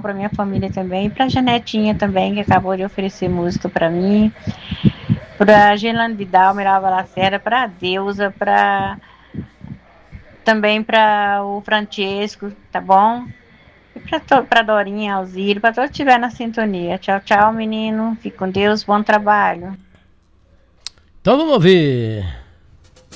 pra minha família também, e pra Janetinha também, que acabou de oferecer música pra mim, pra Gelane Vidal, Mirava Lacerda, pra Deusa, também pra o Francesco, tá bom? E pra Dorinha, Alzira, pra todos que estiver na sintonia. Tchau, tchau, menino. Fique com Deus, bom trabalho. Então vamos ouvir.